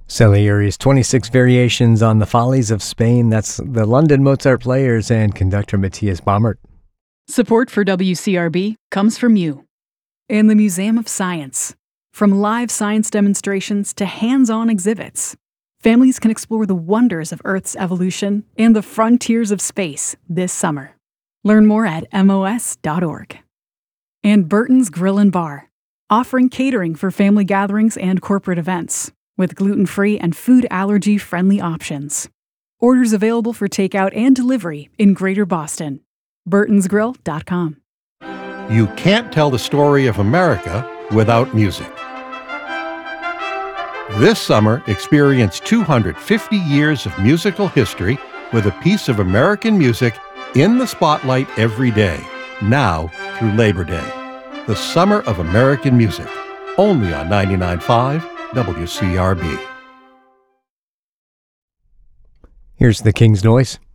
Salieri's 26 Variations on the Follies of Spain. That's the London Mozart Players and conductor Matthias Baumert. Support for WCRB comes from you and the Museum of Science. From live science demonstrations to hands-on exhibits, families can explore the wonders of Earth's evolution and the frontiers of space this summer. Learn more at mos.org. And Burton's Grill and Bar, offering catering for family gatherings and corporate events, with gluten-free and food allergy-friendly options. Orders available for takeout and delivery in Greater Boston. burtonsgrill.com. You can't tell the story of America without music. This summer, experience 250 years of musical history with a piece of American music in the spotlight every day, now through Labor Day. The Summer of American Music, only on 99.5 WCRB. Here's the King's Noise.